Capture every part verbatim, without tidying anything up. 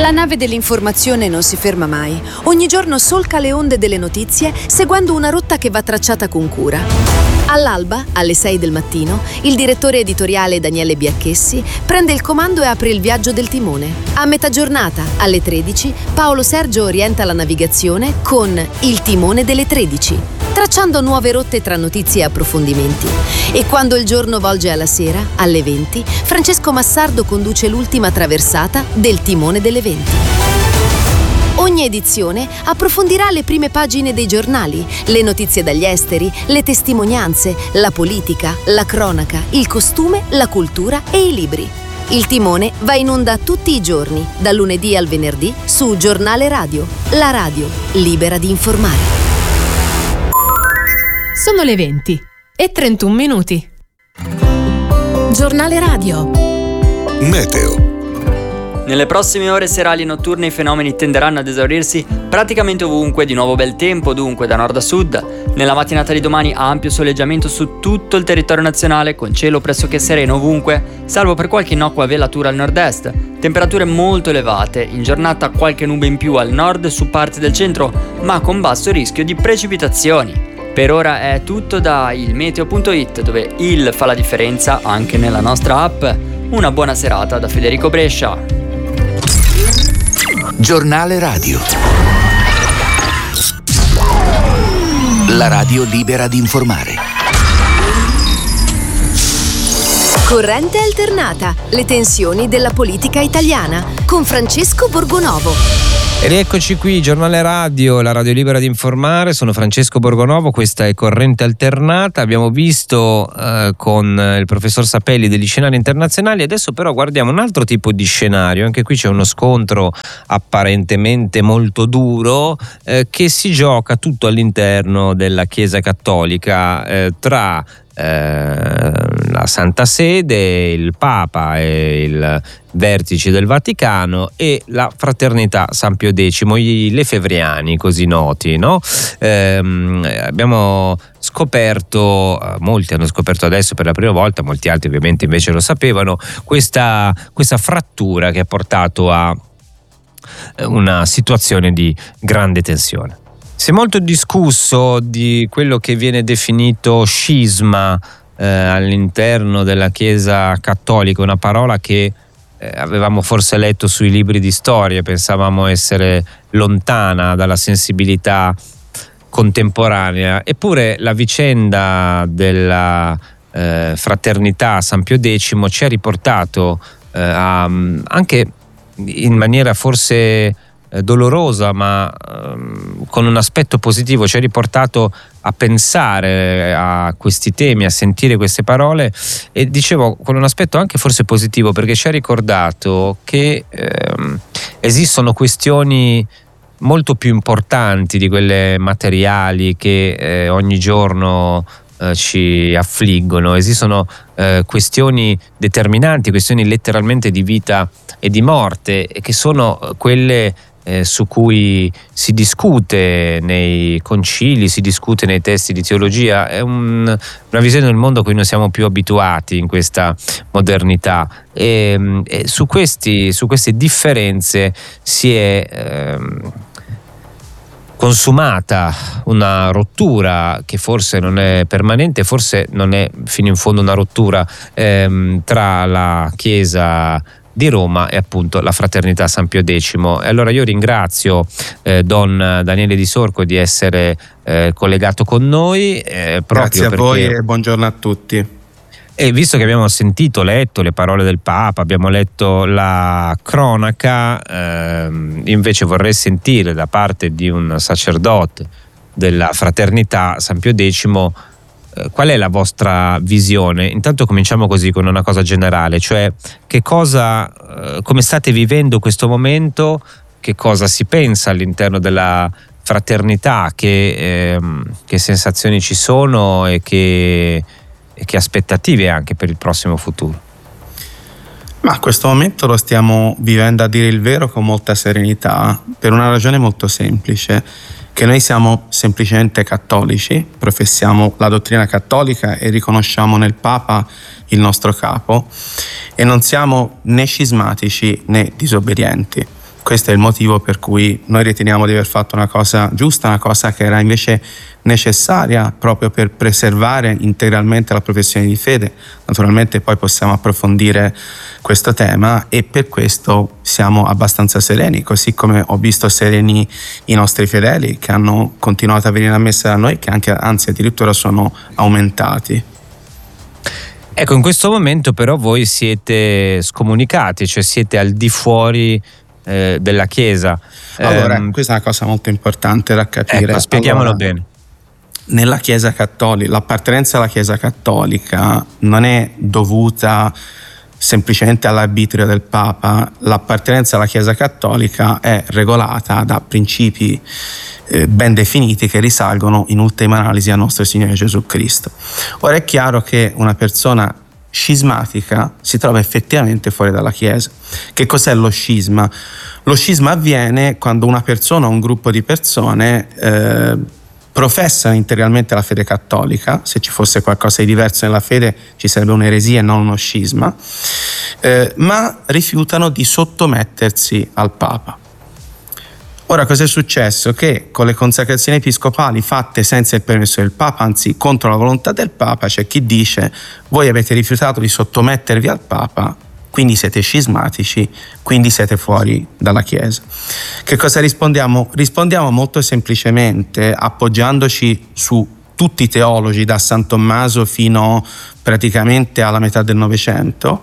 La nave dell'informazione non si ferma mai. Ogni giorno solca le onde delle notizie seguendo una rotta che va tracciata con cura. All'alba, alle sei del mattino, il direttore editoriale Daniele Biacchessi prende il comando e apre il viaggio del timone. A metà giornata, alle tredici, Paolo Sergio orienta la navigazione con Il timone delle tredici, tracciando nuove rotte tra notizie e approfondimenti. E quando il giorno volge alla sera, alle venti, Francesco Massardo conduce l'ultima traversata del timone delle venti. Ogni edizione approfondirà le prime pagine dei giornali, le notizie dagli esteri, le testimonianze, la politica, la cronaca, il costume, la cultura e i libri. Il timone va in onda tutti i giorni, dal lunedì al venerdì, su Giornale Radio, la radio libera di informare. Sono le venti e trentuno minuti. Giornale Radio. Meteo. Nelle prossime ore serali e notturne i fenomeni tenderanno ad esaurirsi praticamente ovunque, di nuovo bel tempo dunque da nord a sud. Nella mattinata di domani ampio soleggiamento su tutto il territorio nazionale, con cielo pressoché sereno ovunque, salvo per qualche innocua velatura al nord-est. Temperature molto elevate, in giornata qualche nube in più al nord su parti del centro, ma con basso rischio di precipitazioni. Per ora è tutto da il meteo punto it, dove il fa la differenza anche nella nostra app. Una buona serata da Federico Brescia. Giornale Radio. La radio libera di informare. Corrente alternata, le tensioni della politica italiana, con Francesco Borgonovo. E rieccoci qui, Giornale Radio, la radio libera di informare. Sono Francesco Borgonovo, questa è Corrente Alternata. Abbiamo visto eh, con il professor Sapelli degli scenari internazionali, adesso però guardiamo un altro tipo di scenario. Anche qui c'è uno scontro apparentemente molto duro eh, che si gioca tutto all'interno della Chiesa Cattolica eh, tra Eh, la Santa Sede, il Papa e il vertice del Vaticano e la Fraternità San Pio X, i lefevriani così noti, no? Eh, abbiamo scoperto, molti hanno scoperto adesso per la prima volta, molti altri ovviamente invece lo sapevano, questa, questa frattura che ha portato a una situazione di grande tensione. Si è molto discusso di quello che viene definito scisma eh, all'interno della Chiesa Cattolica, una parola che eh, avevamo forse letto sui libri di storia, pensavamo essere lontana dalla sensibilità contemporanea. Eppure la vicenda della eh, Fraternità San Pio X ci ha riportato eh, a, anche in maniera forse dolorosa, ma ehm, con un aspetto positivo, ci ha riportato a pensare a questi temi, a sentire queste parole, e dicevo con un aspetto anche forse positivo, perché ci ha ricordato che ehm, esistono questioni molto più importanti di quelle materiali che eh, ogni giorno eh, ci affliggono. Esistono eh, questioni determinanti, questioni letteralmente di vita e di morte, e che sono quelle Eh, su cui si discute nei concili, si discute nei testi di teologia. È un, una visione del mondo a cui non siamo più abituati in questa modernità, e, e su, questi, su queste differenze si è ehm, consumata una rottura che forse non è permanente, forse non è fino in fondo una rottura ehm, tra la Chiesa di Roma e appunto la Fraternità San Pio X. E allora io ringrazio eh, Don Daniele Di Sorco di essere eh, collegato con noi. Eh, Grazie a perché... voi e buongiorno a tutti. E visto che abbiamo sentito, letto le parole del Papa, abbiamo letto la cronaca, ehm, invece vorrei sentire da parte di un sacerdote della Fraternità San Pio X qual è la vostra visione. Intanto cominciamo così con una cosa generale, cioè che cosa, come state vivendo questo momento, che cosa si pensa all'interno della fraternità, che, ehm, che sensazioni ci sono e che, e che aspettative anche per il prossimo futuro. Ma questo momento lo stiamo vivendo, a dire il vero, con molta serenità, per una ragione molto semplice, che noi siamo semplicemente cattolici, professiamo la dottrina cattolica e riconosciamo nel Papa il nostro capo, e non siamo né scismatici né disobbedienti. Questo è il motivo per cui noi riteniamo di aver fatto una cosa giusta, una cosa che era invece necessaria proprio per preservare integralmente la professione di fede. Naturalmente poi possiamo approfondire questo tema e per questo siamo abbastanza sereni, così come ho visto sereni i nostri fedeli che hanno continuato a venire a messa da noi, che anche anzi addirittura sono aumentati. Ecco, in questo momento però voi siete scomunicati, cioè siete al di fuori eh, della Chiesa. Allora, eh, questa è una cosa molto importante da capire. Ecco, spieghiamolo allora, bene. Nella Chiesa cattolica, l'appartenenza alla Chiesa cattolica non è dovuta semplicemente all'arbitrio del Papa. L'appartenenza alla Chiesa cattolica è regolata da principi eh, ben definiti che risalgono in ultima analisi al nostro Signore Gesù Cristo. Ora è chiaro che una persona scismatica si trova effettivamente fuori dalla Chiesa. Che cos'è lo scisma? Lo scisma avviene quando una persona o un gruppo di persone eh, professano integralmente la fede cattolica. Se ci fosse qualcosa di diverso nella fede ci sarebbe un'eresia e non uno scisma, eh, ma rifiutano di sottomettersi al Papa. Ora, cosa è successo? Che con le consacrazioni episcopali fatte senza il permesso del Papa, anzi contro la volontà del Papa, c'è chi dice: voi avete rifiutato di sottomettervi al Papa, quindi siete scismatici, quindi siete fuori dalla Chiesa. Che cosa rispondiamo? Rispondiamo molto semplicemente appoggiandoci su tutti i teologi, da San Tommaso fino praticamente alla metà del Novecento,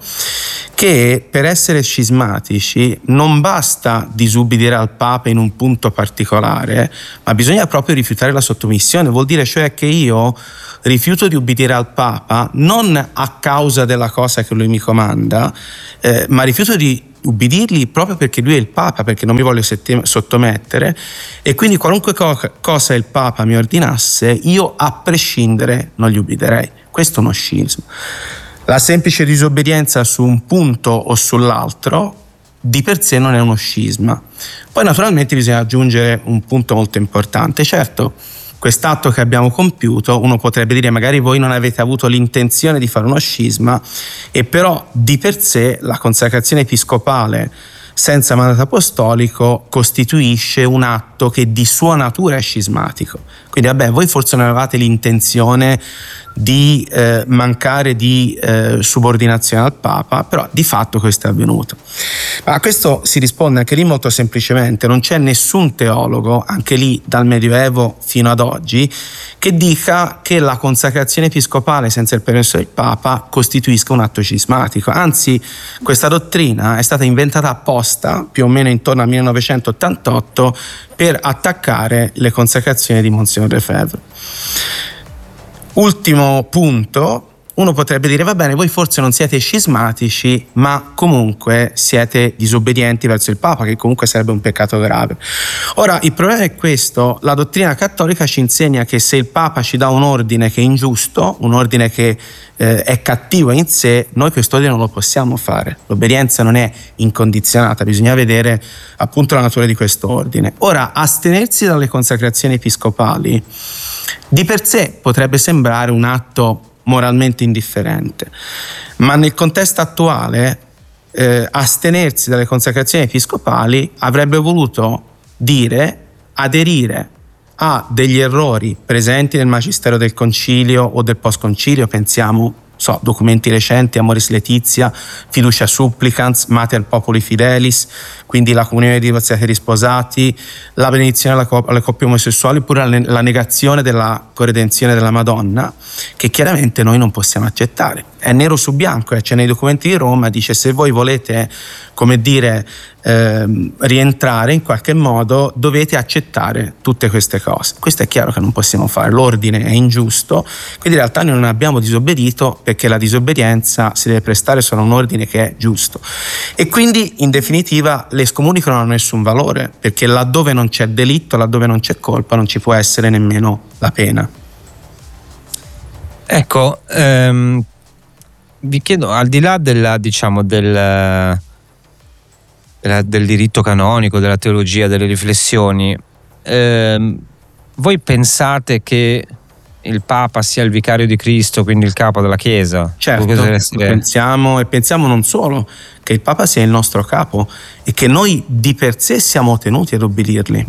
che per essere scismatici non basta disubbidire al Papa in un punto particolare, ma bisogna proprio rifiutare la sottomissione. Vuol dire cioè che io rifiuto di ubbidire al Papa non a causa della cosa che lui mi comanda, eh, ma rifiuto di ubbidirgli proprio perché lui è il Papa, perché non mi voglio sottomettere, e quindi qualunque co- cosa il Papa mi ordinasse, io a prescindere non gli ubbidirei. Questo è uno scisma. La semplice disobbedienza su un punto o sull'altro di per sé non è uno scisma. Poi naturalmente bisogna aggiungere un punto molto importante. Certo, quest'atto che abbiamo compiuto, uno potrebbe dire magari voi non avete avuto l'intenzione di fare uno scisma, e però di per sé la consacrazione episcopale senza mandato apostolico costituisce un atto che di sua natura è scismatico. Quindi vabbè, voi forse non avevate l'intenzione di eh, mancare di eh, subordinazione al Papa, però di fatto questo è avvenuto. Ma a questo si risponde anche lì molto semplicemente: non c'è nessun teologo, anche lì dal Medioevo fino ad oggi, che dica che la consacrazione episcopale senza il permesso del Papa costituisca un atto cismatico. Anzi, questa dottrina è stata inventata apposta più o meno intorno al millenovecentottantotto per attaccare le consacrazioni di Monsignor Lefebvre. Ultimo punto, uno potrebbe dire va bene, voi forse non siete scismatici, ma comunque siete disobbedienti verso il Papa, che comunque sarebbe un peccato grave. Ora, il problema è questo: la dottrina cattolica ci insegna che se il Papa ci dà un ordine che è ingiusto, un ordine che eh, è cattivo in sé, noi quest'ordine non lo possiamo fare. L'obbedienza non è incondizionata, bisogna vedere appunto la natura di questo ordine. Ora, astenersi dalle consacrazioni episcopali di per sé potrebbe sembrare un atto moralmente indifferente, ma nel contesto attuale eh, astenersi dalle consacrazioni episcopali avrebbe voluto dire aderire a degli errori presenti nel magistero del concilio o del post concilio. Pensiamo so, documenti recenti, Amoris Laetitia, Fiducia Supplicans, Mater Populi Fidelis, quindi la comunione dei divorziati e risposati, la benedizione alle, copp- alle coppie omosessuali, oppure la, la negazione della corredenzione della Madonna, che chiaramente noi non possiamo accettare. È nero su bianco, eh, c'è nei documenti di Roma, dice: se voi volete, come dire, ehm, rientrare in qualche modo, dovete accettare tutte queste cose. Questo è chiaro che non possiamo fare, l'ordine è ingiusto, quindi in realtà noi non abbiamo disobbedito, perché la disobbedienza si deve prestare solo a un ordine che è giusto. E quindi in definitiva le scomuniche non hanno nessun valore, perché laddove non c'è delitto, laddove non c'è colpa, non ci può essere nemmeno la pena. Ecco, ehm, vi chiedo, al di là della, diciamo, del, della, del diritto canonico, della teologia, delle riflessioni, ehm, voi pensate che il Papa sia il vicario di Cristo, quindi il capo della Chiesa. Certo, essere... pensiamo e pensiamo non solo che il Papa sia il nostro capo e che noi di per sé siamo tenuti ad obbedirgli.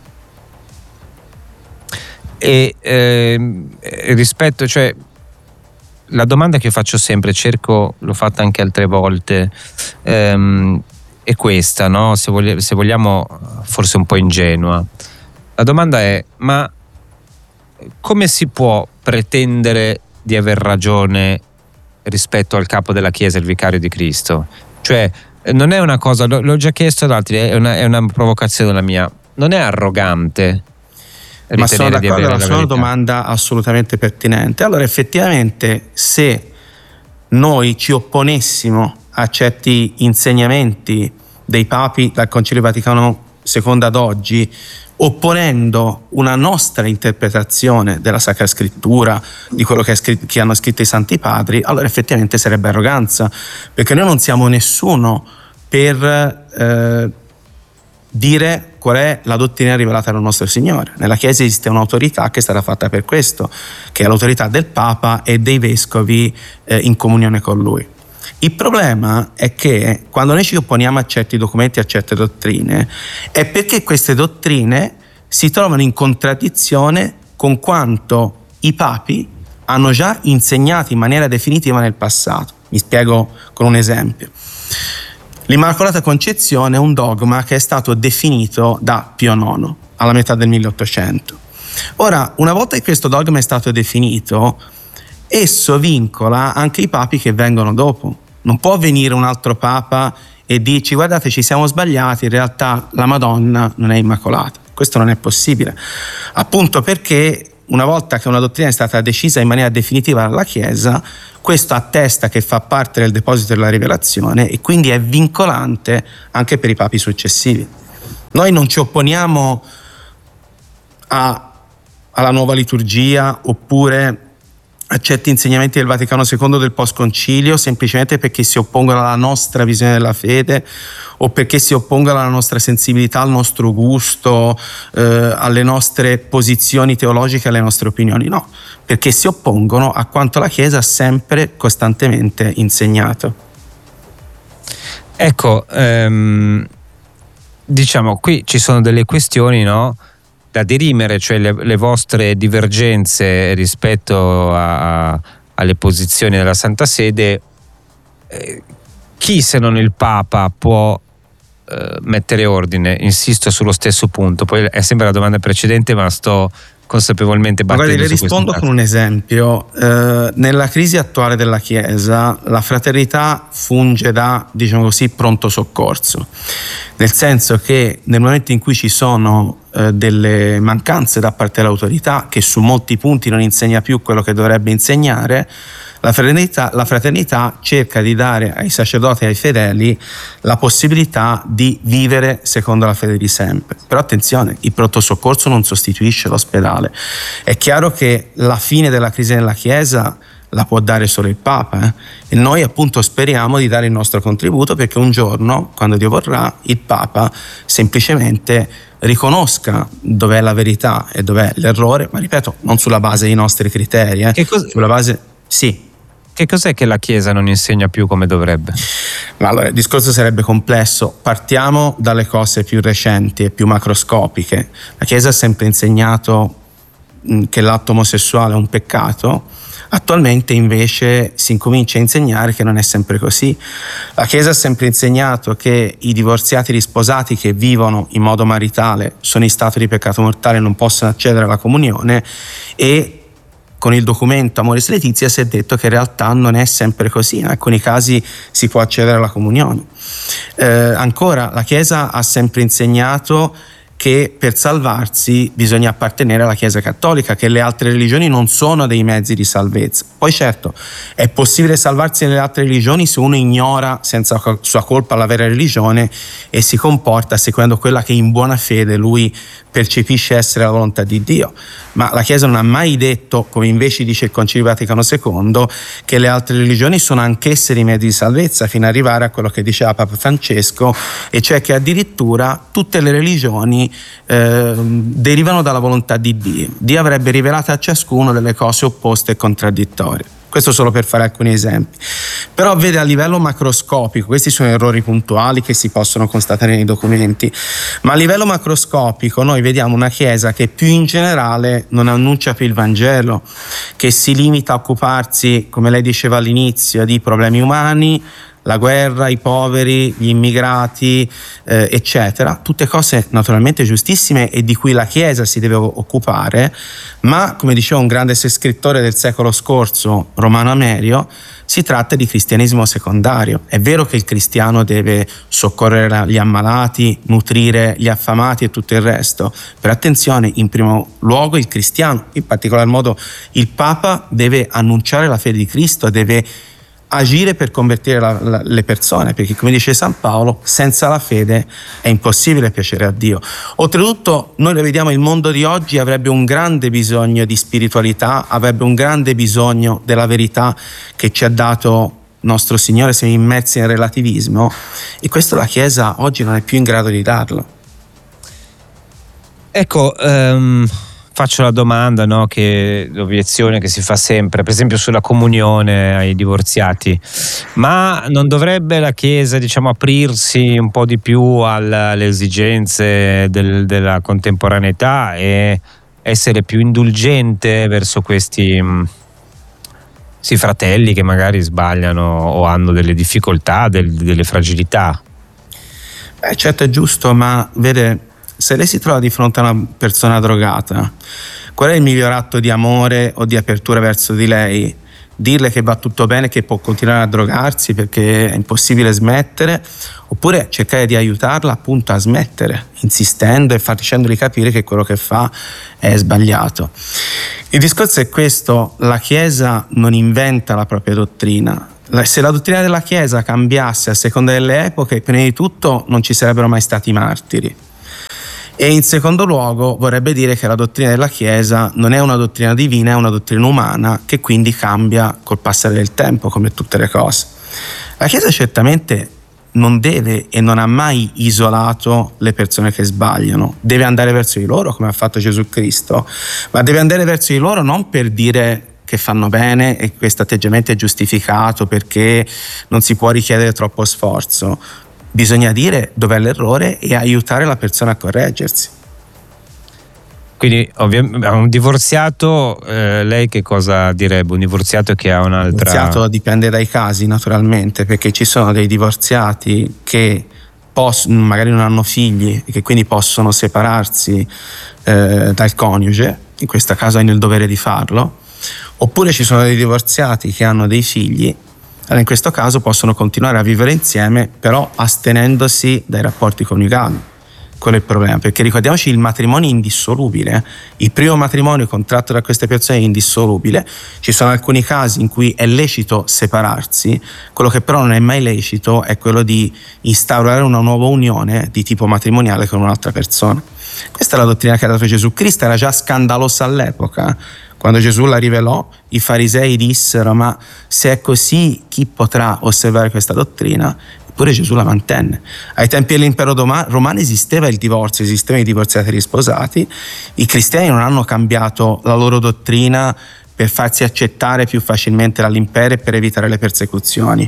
E eh, rispetto, cioè, la domanda che io faccio sempre, cerco, l'ho fatta anche altre volte, ehm, è questa, no? Se, voglia, se vogliamo, forse un po' ingenua. La domanda è: ma come si può pretendere di aver ragione rispetto al capo della Chiesa, il vicario di Cristo? Cioè, non è una cosa, l'ho già chiesto ad altri, è una, è una provocazione la mia, non è arrogante? Ma sono d'accordo, è una sua domanda assolutamente pertinente. Allora, effettivamente, se noi ci opponessimo a certi insegnamenti dei papi dal Concilio Vaticano secondo ad oggi, opponendo una nostra interpretazione della Sacra Scrittura, di quello che, scritto, che hanno scritto i Santi Padri, allora effettivamente sarebbe arroganza, perché noi non siamo nessuno per eh, dire qual è la dottrina rivelata dal nostro Signore. Nella Chiesa esiste un'autorità che è stata fatta per questo, che è l'autorità del Papa e dei Vescovi eh, in comunione con Lui. Il problema è che quando noi ci opponiamo a certi documenti, a certe dottrine, è perché queste dottrine si trovano in contraddizione con quanto i papi hanno già insegnato in maniera definitiva nel passato. Mi spiego con un esempio. L'Immacolata Concezione è un dogma che è stato definito da Pio nono alla metà del milleottocento. Ora, una volta che questo dogma è stato definito, esso vincola anche i papi che vengono dopo. Non può venire un altro papa e dirci: guardate, ci siamo sbagliati, in realtà la Madonna non è immacolata. Questo non è possibile, appunto perché una volta che una dottrina è stata decisa in maniera definitiva dalla Chiesa, questo attesta che fa parte del deposito della rivelazione e quindi è vincolante anche per i papi successivi. Noi non ci opponiamo a, alla nuova liturgia oppure a certi insegnamenti del Vaticano secondo del post-concilio semplicemente perché si oppongono alla nostra visione della fede o perché si oppongono alla nostra sensibilità, al nostro gusto, eh, alle nostre posizioni teologiche, alle nostre opinioni. No, perché si oppongono a quanto la Chiesa ha sempre costantemente insegnato. Ecco, ehm, diciamo, qui ci sono delle questioni, no, da dirimere, cioè le, le vostre divergenze rispetto a, a, alle posizioni della Santa Sede. Eh, chi se non il Papa può eh, mettere ordine? Insisto sullo stesso punto, poi è sempre la domanda precedente, ma sto consapevolmente battendo Magari le su rispondo con un esempio. Eh, nella crisi attuale della Chiesa la fraternità funge da, diciamo così, pronto soccorso, nel senso che nel momento in cui ci sono eh, delle mancanze da parte dell'autorità, che su molti punti non insegna più quello che dovrebbe insegnare, la fraternità, la fraternità cerca di dare ai sacerdoti e ai fedeli la possibilità di vivere secondo la fede di sempre. Però attenzione, il pronto soccorso non sostituisce l'ospedale. È chiaro che la fine della crisi nella Chiesa la può dare solo il Papa, eh? E noi appunto speriamo di dare il nostro contributo perché un giorno, quando Dio vorrà, il Papa semplicemente riconosca dov'è la verità e dov'è l'errore, ma ripeto, non sulla base dei nostri criteri, eh? Che cosa... sulla base... sì. Che cos'è che la Chiesa non insegna più come dovrebbe? Ma allora, il discorso sarebbe complesso. Partiamo dalle cose più recenti e più macroscopiche. La Chiesa ha sempre insegnato che l'atto omosessuale è un peccato. Attualmente invece si incomincia a insegnare che non è sempre così. La Chiesa ha sempre insegnato che i divorziati risposati che vivono in modo maritale sono in stato di peccato mortale e non possono accedere alla comunione, e con il documento Amoris Laetitia si è detto che in realtà non è sempre così, in alcuni casi si può accedere alla comunione. Eh, ancora, la Chiesa ha sempre insegnato che per salvarsi bisogna appartenere alla Chiesa Cattolica, che le altre religioni non sono dei mezzi di salvezza. Poi certo, è possibile salvarsi nelle altre religioni se uno ignora senza sua colpa la vera religione e si comporta secondo quella che in buona fede lui percepisce essere la volontà di Dio. Ma la Chiesa non ha mai detto, come invece dice il Concilio Vaticano secondo, che le altre religioni sono anch'esse dei mezzi di salvezza, fino ad arrivare a quello che diceva Papa Francesco, e cioè che addirittura tutte le religioni eh, derivano dalla volontà di Dio. Dio avrebbe rivelato a ciascuno delle cose opposte e contraddittorie. Questo solo per fare alcuni esempi. Però vede, a livello macroscopico, questi sono errori puntuali che si possono constatare nei documenti, ma a livello macroscopico noi vediamo una Chiesa che più in generale non annuncia più il Vangelo, che si limita a occuparsi, come lei diceva all'inizio, di problemi umani, la guerra, i poveri, gli immigrati, eh, eccetera. Tutte cose naturalmente giustissime e di cui la Chiesa si deve occupare, ma, come diceva un grande scrittore del secolo scorso, Romano Amerio, si tratta di cristianesimo secondario. È vero che il cristiano deve soccorrere gli ammalati, nutrire gli affamati e tutto il resto, però attenzione, in primo luogo il cristiano, in particolar modo il Papa, deve annunciare la fede di Cristo, deve agire per convertire la, la, le persone, perché, come dice San Paolo, senza la fede è impossibile piacere a Dio. Oltretutto, noi lo vediamo, il mondo di oggi avrebbe un grande bisogno di spiritualità, avrebbe un grande bisogno della verità che ci ha dato nostro Signore. Siamo immersi nel relativismo e questo la Chiesa oggi non è più in grado di darlo. Ecco, um... faccio la domanda, no, che l'obiezione che si fa sempre, per esempio sulla comunione ai divorziati, ma non dovrebbe la Chiesa, diciamo, aprirsi un po' di più alle esigenze del, della contemporaneità e essere più indulgente verso questi sì, fratelli che magari sbagliano o hanno delle difficoltà, del, delle fragilità? Beh, certo, è giusto, ma vede, se lei si trova di fronte a una persona drogata, qual è il miglior atto di amore o di apertura verso di lei? Dirle che va tutto bene, che può continuare a drogarsi perché è impossibile smettere, oppure cercare di aiutarla appunto a smettere, insistendo e facendogli capire che quello che fa è sbagliato. Il discorso è questo: la Chiesa non inventa la propria dottrina. Se la dottrina della Chiesa cambiasse a seconda delle epoche, prima di tutto non ci sarebbero mai stati martiri. E in secondo luogo vorrebbe dire che la dottrina della Chiesa non è una dottrina divina, è una dottrina umana che quindi cambia col passare del tempo, come tutte le cose. La Chiesa certamente non deve e non ha mai isolato le persone che sbagliano, deve andare verso di loro come ha fatto Gesù Cristo, ma deve andare verso di loro non per dire che fanno bene e questo atteggiamento è giustificato perché non si può richiedere troppo sforzo. Bisogna dire dov'è l'errore e aiutare la persona a correggersi. Quindi ovviamente un divorziato, eh, lei che cosa direbbe? Un divorziato che ha un'altra... Un divorziato dipende dai casi naturalmente, perché ci sono dei divorziati che poss- magari non hanno figli e che quindi possono separarsi eh, dal coniuge, in questo caso hanno il dovere di farlo, oppure ci sono dei divorziati che hanno dei figli. Allora in questo caso possono continuare a vivere insieme, però astenendosi dai rapporti coniugali. Quello è il problema, perché ricordiamoci, il matrimonio è indissolubile. Il primo matrimonio contratto da queste persone è indissolubile. Ci sono alcuni casi in cui è lecito separarsi, quello che però non è mai lecito è quello di instaurare una nuova unione di tipo matrimoniale con un'altra persona. Questa è la dottrina che ha dato Gesù Cristo, era già scandalosa all'epoca. Quando Gesù la rivelò, i farisei dissero: ma se è così, chi potrà osservare questa dottrina? Eppure Gesù la mantenne. Ai tempi dell'impero romano esisteva il divorzio, esistevano i divorziati risposati. I cristiani non hanno cambiato la loro dottrina per farsi accettare più facilmente dall'impero e per evitare le persecuzioni.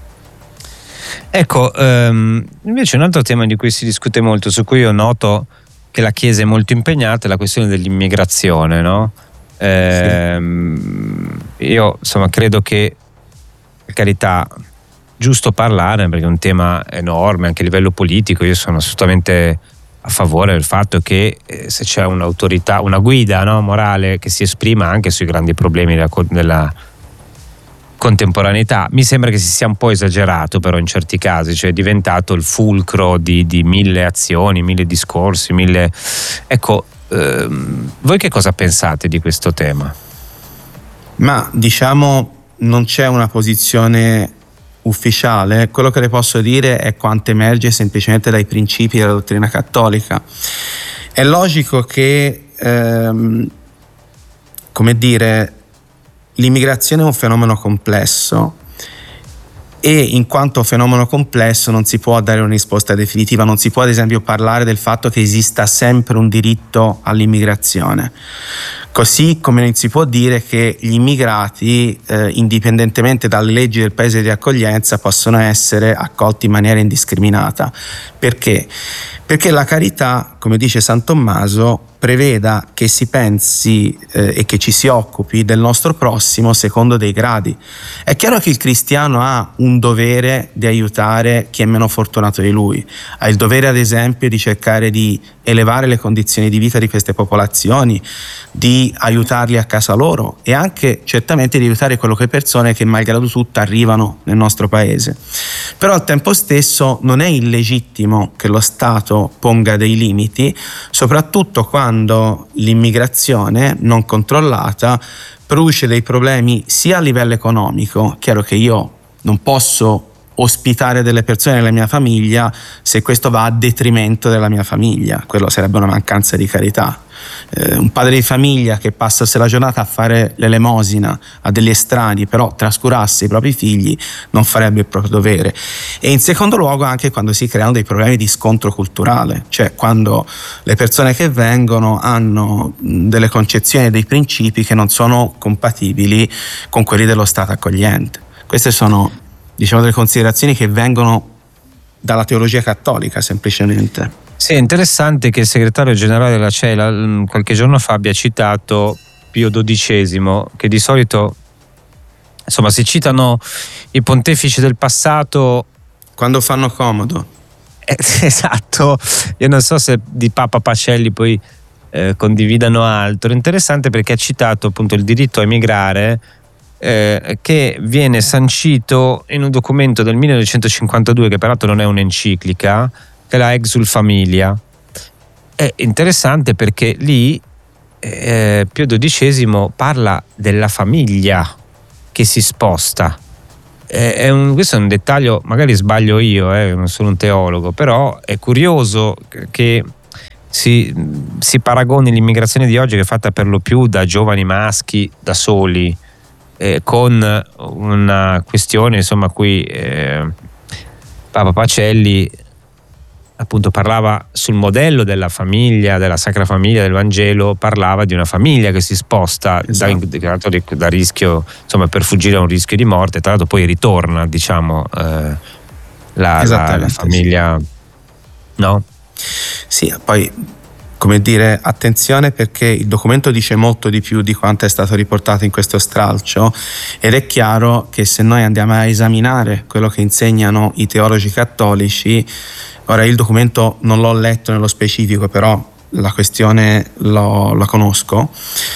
Ecco, um, invece un altro tema di cui si discute molto, su cui io noto che la Chiesa è molto impegnata, è la questione dell'immigrazione, no? Eh, sì. Io insomma credo che, per carità, giusto parlare perché è un tema enorme anche a livello politico. Io sono assolutamente a favore del fatto che eh, se c'è un'autorità, una guida, no, morale che si esprima anche sui grandi problemi della, della contemporaneità. Mi sembra che si sia un po' esagerato però in certi casi, cioè è diventato il fulcro di, di mille azioni, mille discorsi, mille... Ecco, ehm, voi che cosa pensate di questo tema? Ma diciamo non c'è una posizione ufficiale, quello che le posso dire è quanto emerge semplicemente dai principi della dottrina cattolica. È logico che, ehm, come dire, l'immigrazione è un fenomeno complesso e in quanto fenomeno complesso non si può dare una risposta definitiva, non si può ad esempio parlare del fatto che esista sempre un diritto all'immigrazione, così come non si può dire che gli immigrati eh, indipendentemente dalle leggi del paese di accoglienza possono essere accolti in maniera indiscriminata. Perché? Perché la carità, come dice San Tommaso, preveda che si pensi eh, e che ci si occupi del nostro prossimo secondo dei gradi. È chiaro che il cristiano ha un dovere di aiutare chi è meno fortunato di lui, ha il dovere ad esempio di cercare di elevare le condizioni di vita di queste popolazioni, di aiutarli a casa loro e anche certamente di aiutare quelle persone che malgrado tutto arrivano nel nostro paese. Però al tempo stesso non è illegittimo che lo Stato ponga dei limiti, soprattutto quando l'immigrazione non controllata produce dei problemi sia a livello economico. Chiaro che io non posso ospitare delle persone nella mia famiglia se questo va a detrimento della mia famiglia, quello sarebbe una mancanza di carità. Eh, un padre di famiglia che passasse la giornata a fare l'elemosina a degli estranei, però trascurasse i propri figli, non farebbe il proprio dovere. E in secondo luogo anche quando si creano dei problemi di scontro culturale, cioè quando le persone che vengono hanno delle concezioni e dei principi che non sono compatibili con quelli dello Stato accogliente. Queste sono, diciamo, delle considerazioni che vengono dalla teologia cattolica semplicemente. Sì, è interessante che il segretario generale della C E L A qualche giorno fa abbia citato Pio dodicesimo, che di solito insomma si citano i pontefici del passato quando fanno comodo. Eh, esatto, io non so se di Papa Pacelli poi eh, condividano altro. Interessante perché ha citato appunto il diritto a emigrare, Eh, che viene sancito in un documento del millenovecentocinquantadue, che peraltro non è un'enciclica, che è la Exul Familia. È interessante perché lì eh, Pio dodicesimo parla della famiglia che si sposta. Eh, è un, questo è un dettaglio, magari sbaglio io, eh, non sono un teologo, però è curioso che si, si paragoni l'immigrazione di oggi, che è fatta per lo più da giovani maschi da soli, Eh, con una questione insomma a cui eh, Papa Pacelli appunto parlava sul modello della famiglia, della Sacra Famiglia del Vangelo, parlava di una famiglia che si sposta, esatto, da, da rischio, insomma, per fuggire a un rischio di morte, tra l'altro poi ritorna, diciamo, eh, la, la, la famiglia, no? Sì, poi come dire, attenzione, perché il documento dice molto di più di quanto è stato riportato in questo stralcio, ed è chiaro che se noi andiamo a esaminare quello che insegnano i teologi cattolici, ora il documento non l'ho letto nello specifico, però la questione lo, la conosco,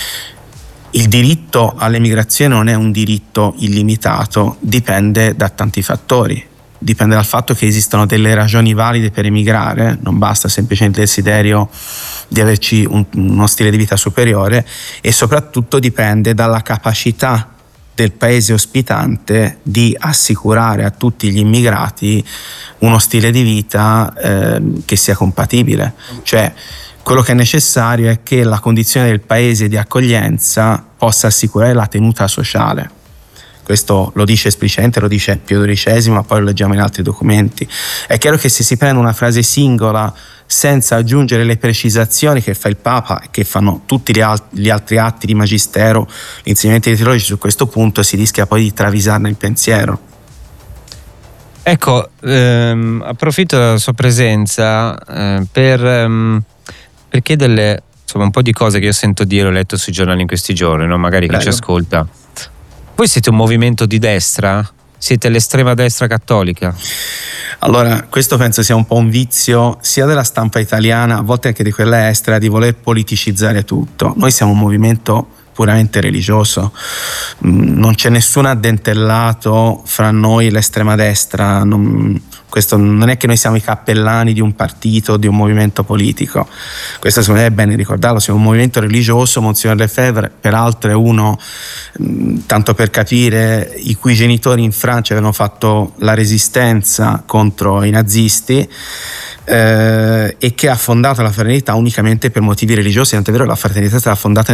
il diritto all'emigrazione non è un diritto illimitato, dipende da tanti fattori. Dipende dal fatto che esistono delle ragioni valide per emigrare, non basta semplicemente il desiderio di averci un, uno stile di vita superiore, e soprattutto dipende dalla capacità del paese ospitante di assicurare a tutti gli immigrati uno stile di vita eh, che sia compatibile. Cioè, quello che è necessario è che la condizione del paese di accoglienza possa assicurare la tenuta sociale. Questo lo dice esplicitamente, lo dice Pio dodicesimo, ma poi lo leggiamo in altri documenti. È chiaro che se si prende una frase singola senza aggiungere le precisazioni che fa il Papa e che fanno tutti gli, al- gli altri atti di magistero, gli insegnamenti dei teologi su questo punto, si rischia poi di travisarne il pensiero. Ecco, ehm, approfitto della sua presenza eh, per, ehm, per chiederle insomma un po' di cose che io sento dire, ho letto sui giornali in questi giorni, no? Magari Prego. Chi ci ascolta. Voi siete un movimento di destra? Siete l'estrema destra cattolica? Allora, questo penso sia un po' un vizio sia della stampa italiana, a volte anche di quella estera, di voler politicizzare tutto. Noi siamo un movimento puramente religioso, non c'è nessun addentellato fra noi e l'estrema destra, non, questo non è che noi siamo i cappellani di un partito, di un movimento politico, questo secondo me è bene ricordarlo, siamo un movimento religioso. Monsignor Lefebvre peraltro è uno, tanto per capire, i cui genitori in Francia avevano fatto la resistenza contro i nazisti, Eh, e che ha fondato la fraternità unicamente per motivi religiosi, tant'è vero che la fraternità è stata fondata nel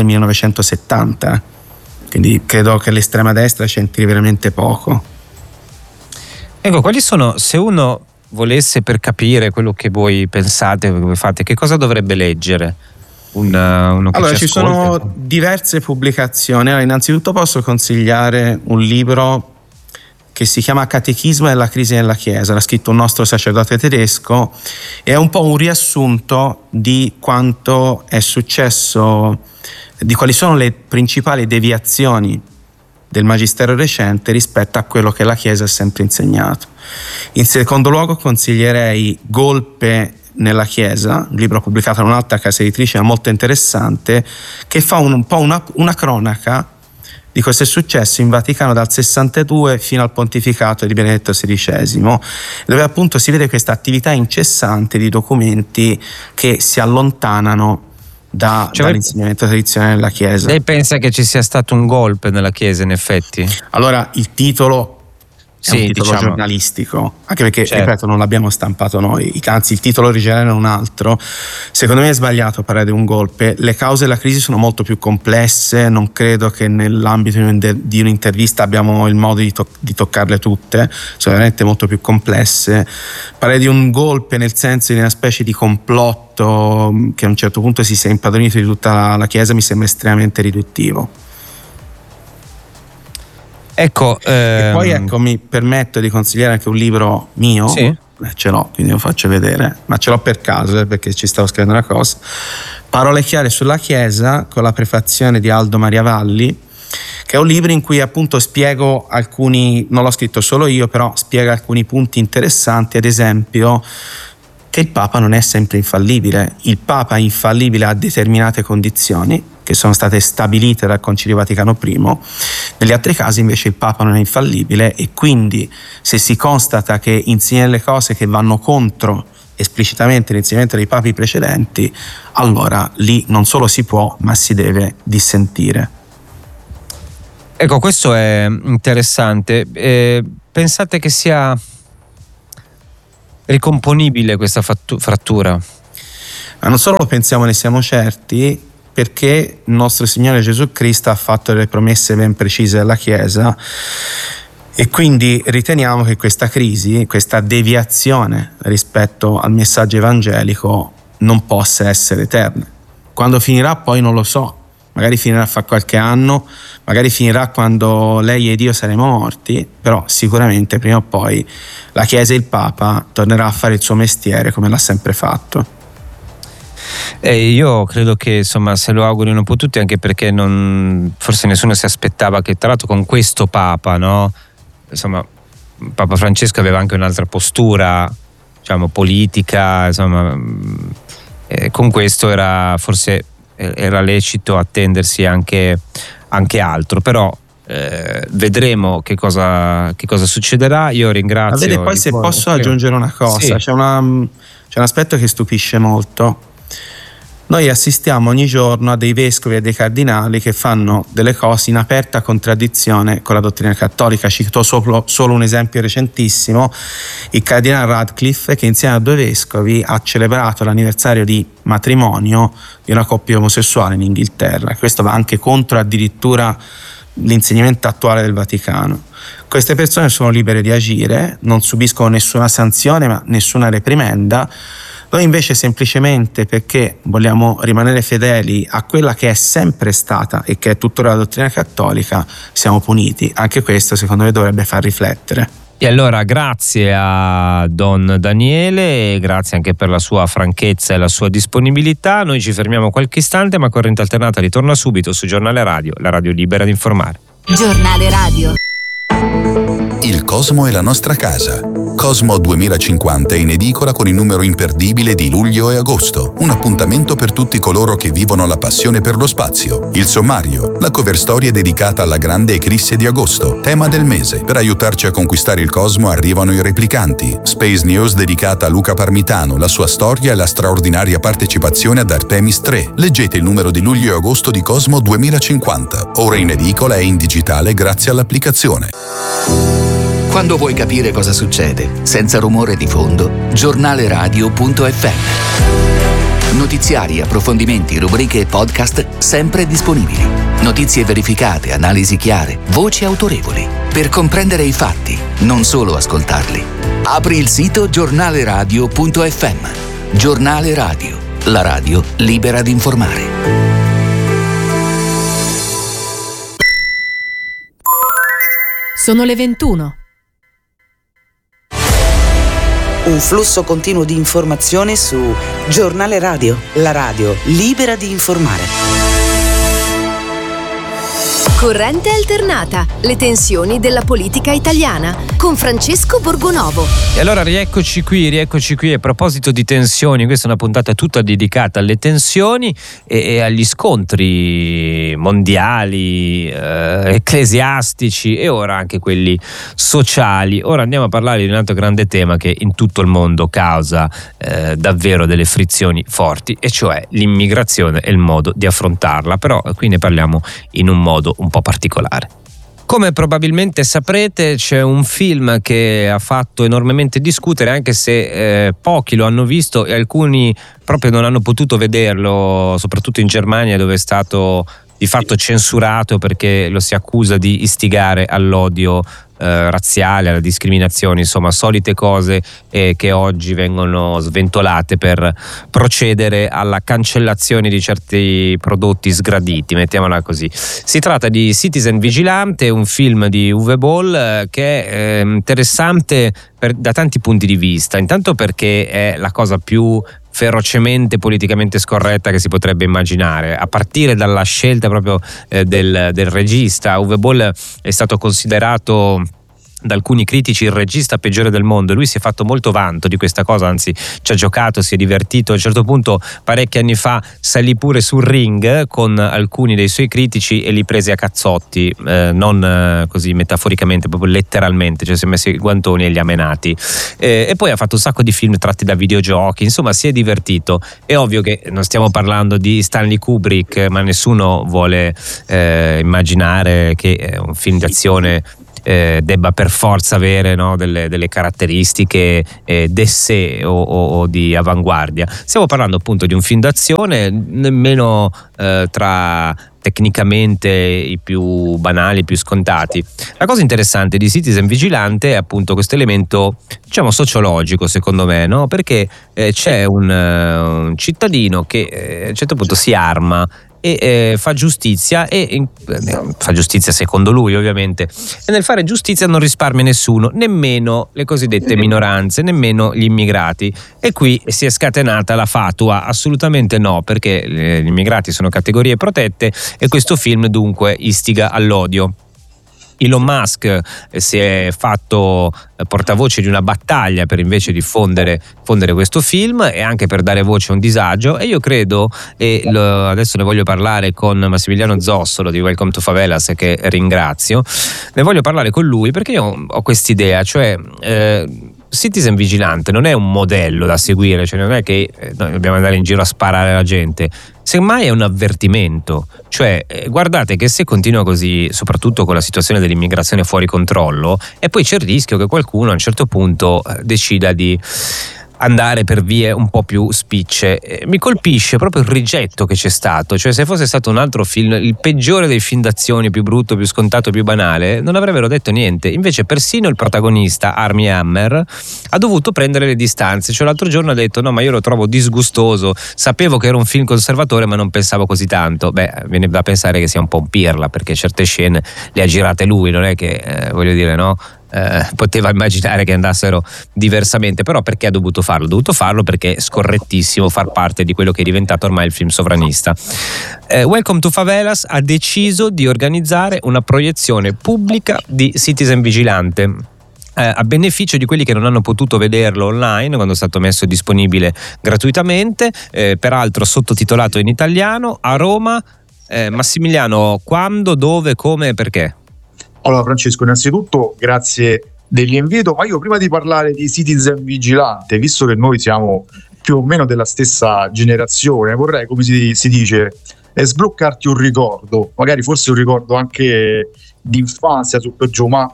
millenovecentosettanta, quindi credo che l'estrema destra c'entri veramente poco. Ecco, quali sono, se uno volesse, per capire quello che voi pensate, che voi fate, che cosa dovrebbe leggere? Una, uno che allora, ci, ci sono diverse pubblicazioni. Allora, innanzitutto posso consigliare un libro che si chiama Catechismo della crisi nella Chiesa, l'ha scritto un nostro sacerdote tedesco, è un po' un riassunto di quanto è successo, di quali sono le principali deviazioni del magistero recente rispetto a quello che la Chiesa ha sempre insegnato. In secondo luogo consiglierei Golpe nella Chiesa, un libro pubblicato da un'altra casa editrice molto interessante, che fa un, un po' una, una cronaca di questo è successo in Vaticano dal sessantadue fino al pontificato di Benedetto sedicesimo, dove appunto si vede questa attività incessante di documenti che si allontanano da, cioè, dall'insegnamento tradizionale della Chiesa. Lei pensa che ci sia stato un golpe nella Chiesa, in effetti? Allora, il titolo è sì, un titolo diciamo giornalistico, anche perché, certo, ripeto, non l'abbiamo stampato noi, anzi il titolo originale è un altro. Secondo me è sbagliato parlare di un golpe. Le cause della crisi sono molto più complesse, non credo che nell'ambito di un'intervista abbiamo il modo di, to- di toccarle tutte, sono veramente molto più complesse. Parlare di un golpe nel senso di una specie di complotto che a un certo punto si sia impadronito di tutta la, la Chiesa mi sembra estremamente riduttivo. Ecco, ehm... e poi ecco, mi permetto di consigliare anche un libro mio. Sì. Eh, ce l'ho, quindi lo faccio vedere, ma ce l'ho per caso, eh, perché ci stavo scrivendo una cosa. Parole chiare sulla Chiesa, con la prefazione di Aldo Maria Valli, che è un libro in cui appunto spiego alcuni, non l'ho scritto solo io, però spiega alcuni punti interessanti, ad esempio che il Papa non è sempre infallibile. Il Papa è infallibile a determinate condizioni che sono state stabilite dal Concilio Vaticano primo, negli altri casi invece il Papa non è infallibile, e quindi se si constata che insegna le cose che vanno contro esplicitamente l'insegnamento dei papi precedenti, allora lì non solo si può, ma si deve dissentire. Ecco, questo è interessante. Eh, pensate che sia ricomponibile questa fattu- frattura? Ma non solo lo pensiamo, ne siamo certi, perché il nostro Signore Gesù Cristo ha fatto delle promesse ben precise alla Chiesa, e quindi riteniamo che questa crisi, questa deviazione rispetto al messaggio evangelico non possa essere eterna. Quando finirà poi non lo so, magari finirà fra qualche anno, magari finirà quando lei ed io saremo morti, però sicuramente prima o poi la Chiesa e il Papa tornerà a fare il suo mestiere come l'ha sempre fatto. Eh, io credo che insomma se lo augurino un po' tutti, anche perché non, forse nessuno si aspettava che, tra l'altro, con questo Papa, no? Insomma, Papa Francesco aveva anche un'altra postura, diciamo, politica, insomma, eh, con questo era forse era lecito attendersi anche, anche altro, però eh, vedremo che cosa, che cosa succederà. Io ringrazio. Ma vede, poi se posso sì. aggiungere una cosa, sì. c'è, una, c'è un aspetto che stupisce molto. Noi assistiamo ogni giorno a dei vescovi e dei cardinali che fanno delle cose in aperta contraddizione con la dottrina cattolica. Cito solo, solo un esempio recentissimo: il cardinale Radcliffe, che insieme a due vescovi ha celebrato l'anniversario di matrimonio di una coppia omosessuale in Inghilterra. Questo va anche contro addirittura l'insegnamento attuale del Vaticano. Queste persone sono libere di agire, non subiscono nessuna sanzione ma nessuna reprimenda. Noi invece, semplicemente perché vogliamo rimanere fedeli a quella che è sempre stata e che è tuttora la dottrina cattolica, siamo puniti. Anche questo secondo me dovrebbe far riflettere. E allora grazie a Don Daniele, e grazie anche per la sua franchezza e la sua disponibilità. Noi ci fermiamo qualche istante, ma Corrente Alternata ritorna subito su Giornale Radio, la radio libera di informare. Giornale Radio. Il Cosmo è la nostra casa. Cosmo duemilacinquanta è in edicola con il numero imperdibile di luglio e agosto. Un appuntamento per tutti coloro che vivono la passione per lo spazio. Il sommario, la cover storia dedicata alla grande eclisse di agosto, tema del mese. Per aiutarci a conquistare il Cosmo arrivano i replicanti. Space News dedicata a Luca Parmitano, la sua storia e la straordinaria partecipazione ad Artemis tre. Leggete il numero di luglio e agosto di Cosmo duemilacinquanta. Ora in edicola e in digitale grazie all'applicazione. Quando vuoi capire cosa succede, senza rumore di fondo, giornaleradio punto effe emme. Notiziari, approfondimenti, rubriche e podcast sempre disponibili. Notizie verificate, analisi chiare, voci autorevoli. Per comprendere i fatti, non solo ascoltarli. Apri il sito giornale radio punto effe emme. Giornale Radio, la radio libera di informare. Sono le ventuno. Un flusso continuo di informazioni su Giornale Radio, la radio libera di informare. Corrente alternata, le tensioni della politica italiana, con Francesco Borgonovo. E allora rieccoci qui, rieccoci qui. A proposito di tensioni, questa è una puntata tutta dedicata alle tensioni e, e agli scontri mondiali, eh, ecclesiastici e ora anche quelli sociali. Ora andiamo a parlare di un altro grande tema che in tutto il mondo causa eh, davvero delle frizioni forti, e cioè l'immigrazione e il modo di affrontarla. Però qui ne parliamo in un modo un po' particolare. Come probabilmente saprete, c'è un film che ha fatto enormemente discutere, anche se eh, pochi lo hanno visto e alcuni proprio non hanno potuto vederlo, soprattutto in Germania, dove è stato di fatto censurato perché lo si accusa di istigare all'odio eh, razziale, alla discriminazione, insomma solite cose eh, che oggi vengono sventolate per procedere alla cancellazione di certi prodotti sgraditi, mettiamola così. Si tratta di Citizen Vigilante, un film di Uwe Boll eh, che è eh, interessante per, da tanti punti di vista. Intanto perché è la cosa più ferocemente politicamente scorretta che si potrebbe immaginare, a partire dalla scelta proprio eh, del, del regista. Uwe Boll è stato considerato da alcuni critici il regista peggiore del mondo, e lui si è fatto molto vanto di questa cosa, anzi ci ha giocato, si è divertito. A un certo punto, parecchi anni fa, salì pure sul ring con alcuni dei suoi critici e li prese a cazzotti, eh, non eh, così metaforicamente, proprio letteralmente, cioè si è messo i guantoni e li ha menati, eh, e poi ha fatto un sacco di film tratti da videogiochi, insomma si è divertito. È ovvio che non stiamo parlando di Stanley Kubrick, ma nessuno vuole eh, immaginare che un film d'azione Eh, debba per forza avere, no, delle, delle caratteristiche eh, d'essè o, o, o di avanguardia. Stiamo parlando appunto di un film d'azione, nemmeno eh, tra tecnicamente i più banali, i più scontati. La cosa interessante di Citizen Vigilante è appunto questo elemento, diciamo, sociologico, secondo me, no? Perché eh, c'è un, uh, un cittadino che eh, a un certo punto si arma e eh, fa giustizia e eh, fa giustizia secondo lui, ovviamente, e nel fare giustizia non risparmia nessuno, nemmeno le cosiddette minoranze, nemmeno gli immigrati. E qui si è scatenata la fatua: assolutamente no, perché eh, gli immigrati sono categorie protette e questo film dunque istiga all'odio. Elon Musk si è fatto portavoce di una battaglia per invece diffondere, diffondere questo film, e anche per dare voce a un disagio, e io credo, e lo, adesso ne voglio parlare con Massimiliano Zossolo di Welcome to Favelas, che ringrazio, ne voglio parlare con lui perché io ho quest'idea, cioè eh, Citizen Vigilante non è un modello da seguire, cioè non è che noi dobbiamo andare in giro a sparare alla gente, semmai è un avvertimento, cioè eh, guardate che se continua così, soprattutto con la situazione dell'immigrazione fuori controllo, e poi c'è il rischio che qualcuno a un certo punto eh, decida di andare per vie un po' più spicce. Eh, mi colpisce proprio il rigetto che c'è stato, cioè se fosse stato un altro film, il peggiore dei film d'azione, più brutto, più scontato, più banale, non avrebbero detto niente. Invece persino il protagonista, Armie Hammer, ha dovuto prendere le distanze, cioè l'altro giorno ha detto no, ma io lo trovo disgustoso, sapevo che era un film conservatore ma non pensavo così tanto. Beh, viene da pensare che sia un po' un pirla, perché certe scene le ha girate lui, non è che eh, voglio dire, no? Eh, poteva immaginare che andassero diversamente, però perché ha dovuto farlo? Ha dovuto farlo perché è scorrettissimo far parte di quello che è diventato ormai il film sovranista. eh, Welcome to Favelas ha deciso di organizzare una proiezione pubblica di Citizen Vigilante eh, a beneficio di quelli che non hanno potuto vederlo online quando è stato messo disponibile gratuitamente, eh, peraltro sottotitolato in italiano, a Roma. eh, Massimiliano, quando, dove, come e perché? Allora Francesco, innanzitutto grazie dell'invito, ma io prima di parlare di Citizen Vigilante, visto che noi siamo più o meno della stessa generazione, vorrei, come si, si dice, eh, sbloccarti un ricordo, magari forse un ricordo anche di infanzia su per giù, ma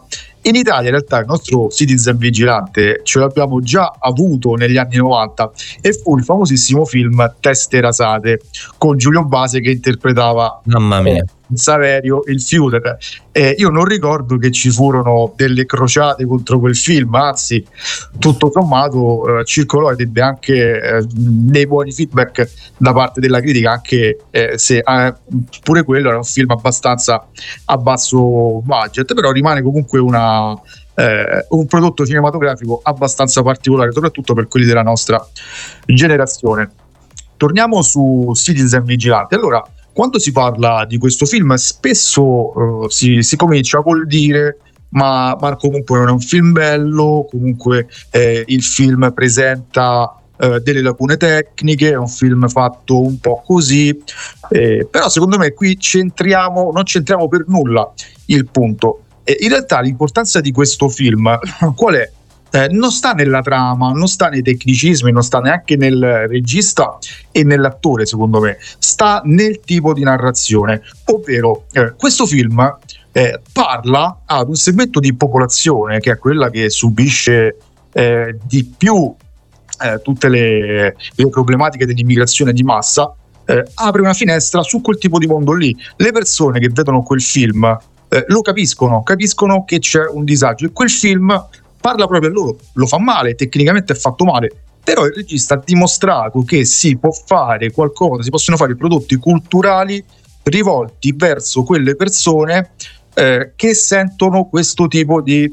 In Italia in realtà il nostro Citizen Vigilante ce l'abbiamo già avuto negli anni novanta e fu il famosissimo film Teste rasate con Giulio Base che interpretava Mamma mia. Saverio il Führer. Eh, io non ricordo che ci furono delle crociate contro quel film, anzi tutto sommato eh, circolò ed ebbe anche eh, dei buoni feedback da parte della critica, anche eh, se eh, pure quello era un film abbastanza a basso budget, però rimane comunque una eh, un prodotto cinematografico abbastanza particolare, soprattutto per quelli della nostra generazione. Torniamo su Citizen Vigilante. Allora, quando si parla di questo film spesso uh, si, si comincia col dire ma, ma comunque non è un film bello, comunque eh, il film presenta eh, delle lacune tecniche, è un film fatto un po' così, eh, però secondo me qui centriamo, non centriamo per nulla il punto. E in realtà l'importanza di questo film qual è? Eh, non sta nella trama, non sta nei tecnicismi, non sta neanche nel regista e nell'attore, secondo me, sta nel tipo di narrazione, ovvero eh, questo film eh, parla ad un segmento di popolazione che è quella che subisce eh, di più eh, tutte le, le problematiche dell'immigrazione di massa, eh, apre una finestra su quel tipo di mondo lì. Le persone che vedono quel film eh, lo capiscono, capiscono che c'è un disagio e quel film parla proprio a loro, lo fa male, tecnicamente è fatto male, però il regista ha dimostrato che si può fare qualcosa, si possono fare prodotti culturali rivolti verso quelle persone eh, che sentono questo tipo di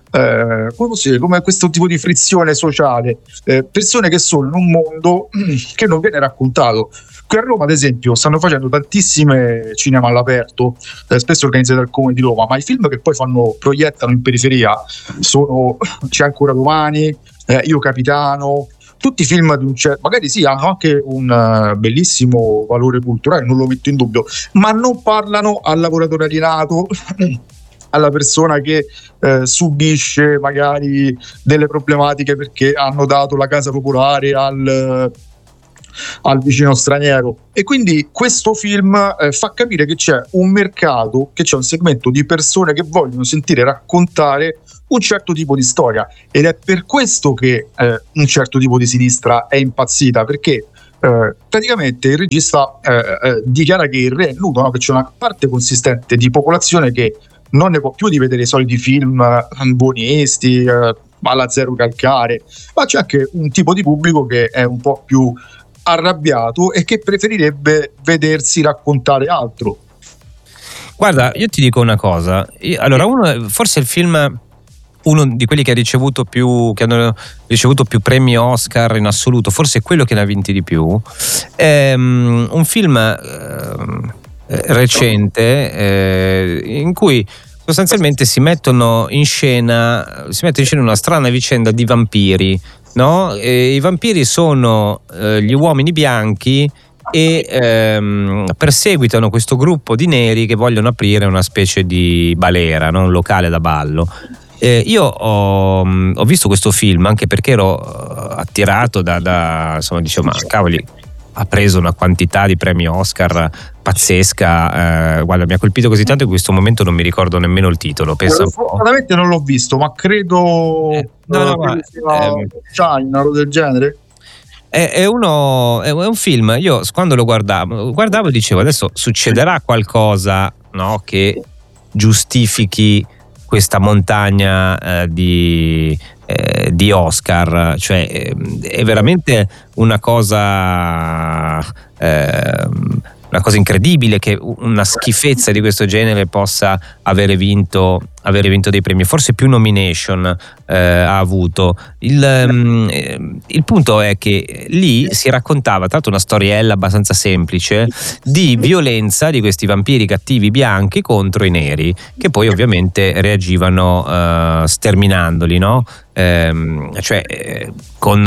eh, come posso dire, come questo tipo di frizione sociale, eh, persone che sono in un mondo che non viene raccontato. Qui a Roma, ad esempio, stanno facendo tantissime cinema all'aperto, eh, spesso organizzati dal Comune di Roma, ma i film che poi fanno proiettano in periferia sono C'è ancora domani, eh, Io Capitano, tutti film di un certo, magari sì, hanno anche un uh, bellissimo valore culturale, non lo metto in dubbio, ma non parlano al lavoratore alienato, alla persona che eh, subisce magari delle problematiche perché hanno dato la casa popolare al al vicino straniero. E quindi questo film eh, fa capire che c'è un mercato, che c'è un segmento di persone che vogliono sentire raccontare un certo tipo di storia, ed è per questo che eh, un certo tipo di sinistra è impazzita, perché eh, praticamente il regista eh, eh, dichiara che il re è nudo, no? Che c'è una parte consistente di popolazione che non ne può più di vedere i soliti film eh, buonisti eh, alla zero calcare, ma c'è anche un tipo di pubblico che è un po' più arrabbiato e che preferirebbe vedersi raccontare altro. Guarda, io ti dico una cosa. Io, allora, uno, forse il film, uno di quelli che ha ricevuto più, che hanno ricevuto più premi Oscar in assoluto, forse è quello che ne ha vinti di più. È um, un film uh, recente eh, in cui sostanzialmente si mettono in scena, si mette in scena una strana vicenda di vampiri. No? E i vampiri sono eh, gli uomini bianchi e ehm, perseguitano questo gruppo di neri che vogliono aprire una specie di balera, no? Un locale da ballo. Eh, io ho, ho visto questo film anche perché ero attirato da, da insomma, dicevo, ma cavoli, ha preso una quantità di premi Oscar pazzesca, eh, guarda, mi ha colpito così tanto che in questo momento non mi ricordo nemmeno il titolo. Pensa un po'. Fortunatamente non l'ho visto, ma credo eh, no, no, ma, eh, China o del genere. È, è, uno, è un film, io quando lo guardavo guardavo e dicevo adesso succederà qualcosa, no, che giustifichi questa montagna eh, di, eh, di Oscar, cioè eh, è veramente una cosa eh, una cosa incredibile che una schifezza di questo genere possa avere vinto, avere vinto dei premi, forse più nomination eh, ha avuto. Il, um, il punto è che lì si raccontava, tra l'altro una storiella abbastanza semplice, di violenza di questi vampiri cattivi bianchi contro i neri, che poi ovviamente reagivano uh, sterminandoli, no? Eh, cioè eh, con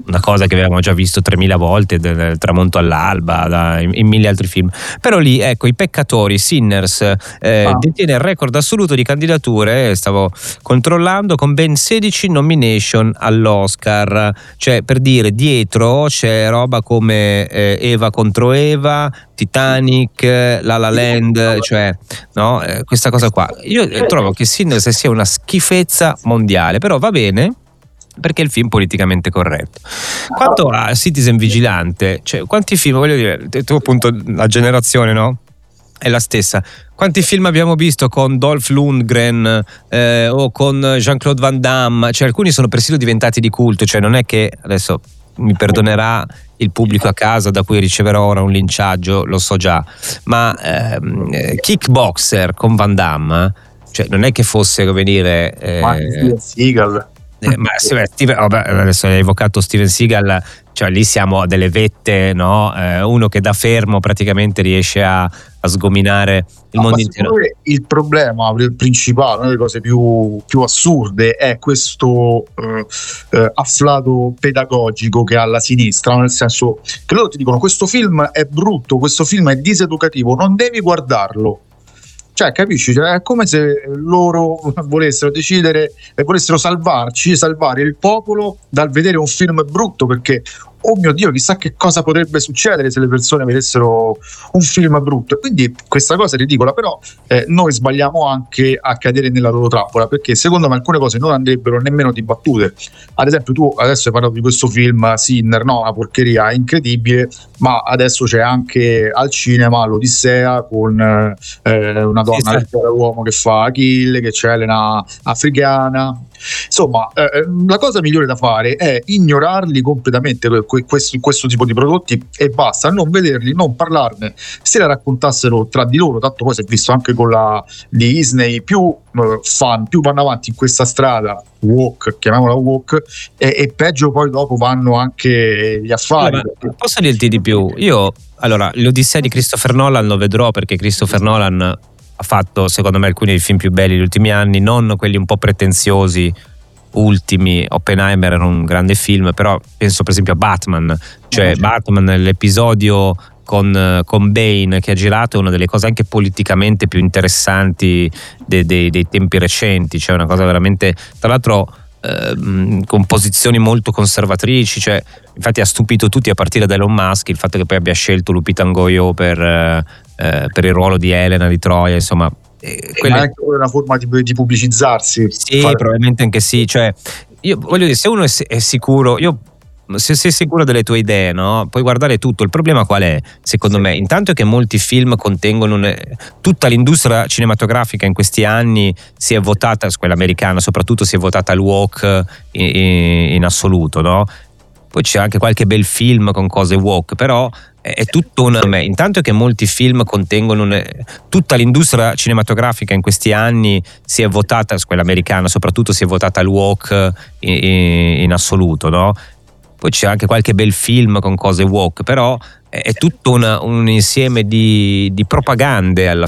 una cosa che avevamo già visto tremila volte, del tramonto all'alba, da, in, in mille altri film. Però lì, ecco, I Peccatori, Sinners, eh, ah. detiene il record assoluto di candidature, stavo controllando, con ben sedici nomination all'Oscar. Cioè, per dire, dietro c'è roba come eh, Eva contro Eva, Titanic, La La Land, cioè, no, eh, questa cosa qua. Io trovo che Sinners sia una schifezza mondiale, però va bene, perché è il film politicamente corretto. Quanto a Citizen Vigilante, cioè, quanti film, voglio dire, tu appunto la generazione, no? È la stessa. Quanti film abbiamo visto con Dolph Lundgren eh, o con Jean-Claude Van Damme? Cioè, alcuni sono persino diventati di culto, cioè non è che adesso mi perdonerà il pubblico a casa da cui riceverò ora un linciaggio, lo so già, ma ehm, Kickboxer con Van Damme, cioè non è che fosse, come dire, eh, ma Steven Seagal. Eh, ma sì, beh, Steven, oh, beh, adesso hai evocato Steven Seagal, cioè lì siamo a delle vette, no? Eh, uno che da fermo praticamente riesce a, a sgominare il no, mondo intero. Il problema principale, una delle cose più, più assurde, è questo eh, eh, afflato pedagogico che ha la sinistra, nel senso che loro ti dicono: questo film è brutto, questo film è diseducativo, non devi guardarlo. Cioè, capisci? Cioè, è come se loro volessero decidere e volessero salvarci, salvare il popolo dal vedere un film brutto, perché, oh mio Dio, chissà che cosa potrebbe succedere se le persone vedessero un film brutto. Quindi questa cosa è ridicola, però eh, noi sbagliamo anche a cadere nella loro trappola, perché secondo me alcune cose non andrebbero nemmeno dibattute. Ad esempio, tu adesso hai parlato di questo film Sinner, no? Una porcheria incredibile, ma adesso c'è anche al cinema l'Odissea con eh, una donna, sì, sì, uomo che fa Achille, che c'è Elena africana. Insomma, eh, la cosa migliore da fare è ignorarli completamente, questo, questo tipo di prodotti, e basta, non vederli, non parlarne, se la raccontassero tra di loro. Tanto poi si è visto anche con la di Disney, più eh, fan, più vanno avanti in questa strada woke, chiamiamola woke, e, e peggio poi dopo vanno anche gli affari. Allora, posso dirti di più? Io, allora, l'Odissea di Christopher Nolan lo vedrò, perché Christopher Nolan ha fatto, secondo me, alcuni dei film più belli degli ultimi anni, non quelli un po' pretenziosi ultimi. Oppenheimer era un grande film, però penso per esempio a Batman, cioè Batman, l'episodio con, con Bane che ha girato, è una delle cose anche politicamente più interessanti dei, dei, dei tempi recenti, cioè una cosa veramente, tra l'altro eh, con posizioni molto conservatrici, cioè infatti ha stupito tutti, a partire da Elon Musk, il fatto che poi abbia scelto Lupita Nyong'o per, eh, per il ruolo di Elena di Troia, insomma. Quella è anche una forma di, di pubblicizzarsi. Sì, fare... probabilmente anche sì. Cioè, io voglio dire, se uno è, è sicuro, io se sei sicuro delle tue idee, no? Puoi guardare tutto. Il problema qual è? Secondo sì. me, intanto è che molti film contengono un... tutta l'industria cinematografica in questi anni si è votata, quella americana soprattutto, si è votata al woke in, in assoluto, no? Poi c'è anche qualche bel film con cose woke, però è tutto un... Intanto è che molti film contengono un... tutta l'industria cinematografica in questi anni si è votata, quella americana soprattutto, si è votata al woke in, in assoluto, no? Poi c'è anche qualche bel film con cose woke, però è tutto un, un insieme di, di propagande alla